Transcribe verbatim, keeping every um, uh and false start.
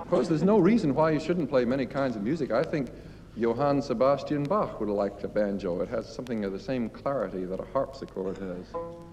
course, there's no reason why you shouldn't play many kinds of music. I think Johann Sebastian Bach would have liked a banjo. It has something of the same clarity that a harpsichord has.